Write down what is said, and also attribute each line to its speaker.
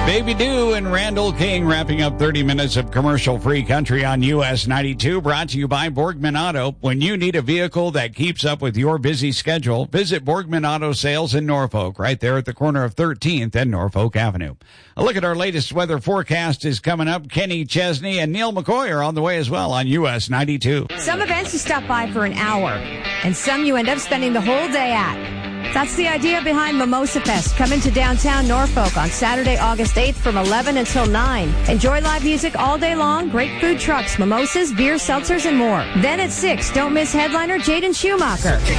Speaker 1: Baby Doo and Randall King wrapping up 30 minutes of commercial-free country on US 92, brought to you by Borgman Auto. When you need a vehicle that keeps up with your busy schedule, visit Borgman Auto Sales in Norfolk, right there at the corner of 13th and Norfolk Avenue. A look at our latest weather forecast is coming up. Kenny Chesney and Neil McCoy are on the way as well on US 92.
Speaker 2: Some events you stop by for an hour, and some you end up spending the whole day at. That's the idea behind Mimosa Fest. Come into downtown Norfolk on Saturday, August 8th from 11 until 9. Enjoy live music all day long, great food trucks, mimosas, beer, seltzers, and more. Then at 6, don't miss headliner Jaden Schumacher.